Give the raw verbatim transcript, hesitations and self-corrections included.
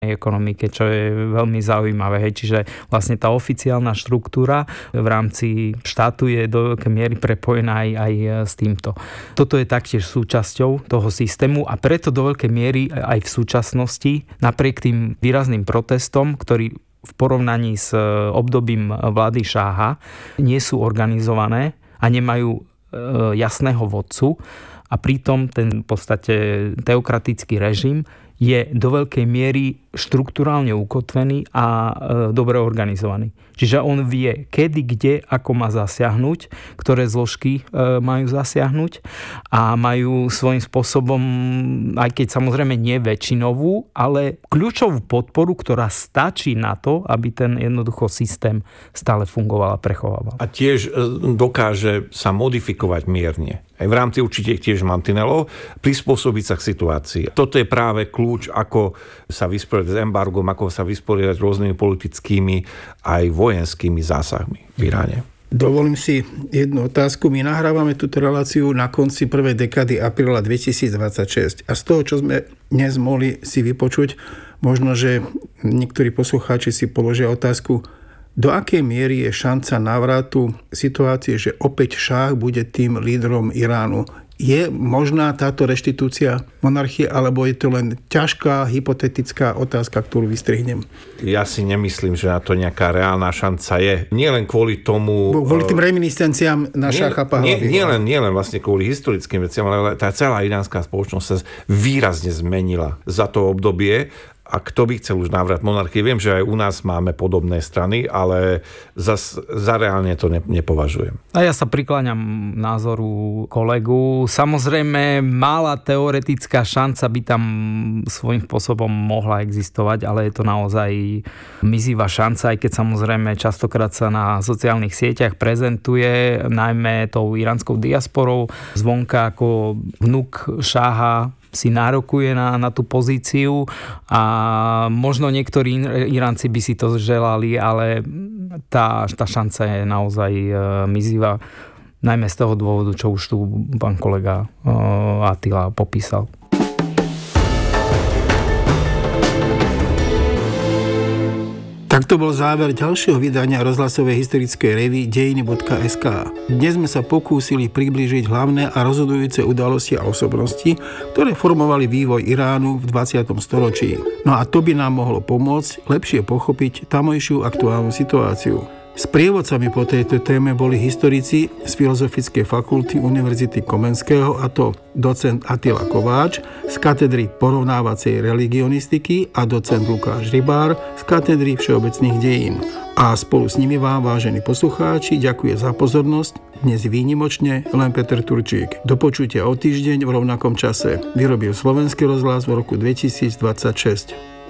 ekonomike, čo je veľmi zaujímavé. Hej. Čiže vlastne tá oficiálna štruktúra v rámci štátu je do veľkej miery prepojená aj, aj s týmto. Toto je taktiež súčasťou toho systému a preto do veľkej miery aj v súčasnosti, napriek tým výrazným protestom, ktorí v porovnaní s obdobím vlády Šáha nie sú organizované a nemajú jasného vodcu a pritom ten v podstate teokratický režim je do veľkej miery štrukturálne ukotvený a e, dobre organizovaný. Čiže on vie, kedy, kde, ako má zasiahnuť, ktoré zložky e, majú zasiahnuť a majú svojím spôsobom, aj keď samozrejme nie väčšinovú, ale kľúčovú podporu, ktorá stačí na to, aby ten jednoducho systém stále fungoval a prechovával. A tiež dokáže sa modifikovať mierne. Aj v rámci určite tiež mantinelov, prispôsobiť sa k situácii. Toto je práve kľúč, ako sa vysporiadať s embargom, ako sa vysporiadať s rôznymi politickými aj vojenskými zásahmi v Iráne. Dovolím si jednu otázku. My nahrávame túto reláciu na konci prvej dekády apríla dvetisícdvadsaťšesť. A z toho, čo sme dnes mohli si vypočuť, možno, že niektorí poslucháči si položia otázku, do akej miery je šanca návratu situácie, že opäť šáh bude tým lídrom Iránu? Je možná táto reštitúcia monarchie, alebo je to len ťažká, hypotetická otázka, ktorú vystrihnem? Ja si nemyslím, že na to nejaká reálna šanca je. Nie len kvôli tomu... Kvôli tým reminiscenciám na Šáha Pahlaviho. Nie, nie, len, nie len vlastne kvôli historickým veciam, ale tá celá iránska spoločnosť sa výrazne zmenila za to obdobie. A kto by chcel už návrat monarchie? Viem, že aj u nás máme podobné strany, ale za, za reálne to ne, nepovažujem. A ja sa prikláňam názoru kolegu. Samozrejme, malá teoretická šanca by tam svojím spôsobom mohla existovať, ale je to naozaj mizivá šanca, aj keď samozrejme častokrát sa na sociálnych sieťach prezentuje, najmä tou iránskou diasporou, zvonka ako vnuk šáha si nárokuje na, na tú pozíciu a možno niektorí Iránci by si to želali, ale tá, tá šanca je naozaj uh, mizivá, najmä z toho dôvodu, čo už tu pán kolega uh, Attila popísal. Tak to bol záver ďalšieho vydania rozhlasovej historickej revue dejiny bodka es ká. Dnes sme sa pokúsili priblížiť hlavné a rozhodujúce udalosti a osobnosti, ktoré formovali vývoj Iránu v dvadsiatom storočí. No a to by nám mohlo pomôcť lepšie pochopiť tamojšiu aktuálnu situáciu. Sprievodcami po tejto téme boli historici z Filozofickej fakulty Univerzity Komenského, a to docent Attila Kováč z katedry porovnávacej religionistiky a docent Lukáš Rybár z katedry všeobecných dejín. A spolu s nimi vám, vážení poslucháči, ďakuje za pozornosť. Dnes výnimočne len Peter Turčík. Do počutia o týždeň v rovnakom čase. Vyrobil Slovenský rozhlas v roku dvetisícdvadsaťšesť.